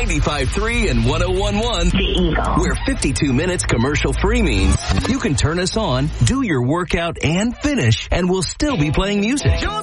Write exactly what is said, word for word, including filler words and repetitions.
ninety-five point three and one oh one point one. The Eagle. Where fifty-two minutes commercial free means you can turn us on, do your workout, and finish, and we'll still be playing music.